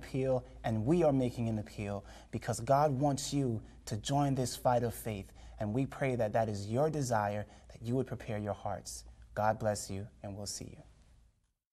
appeal, and we are making an appeal because God wants you to join this fight of faith. And we pray that that is your desire, that you would prepare your hearts. God bless you, and we'll see you.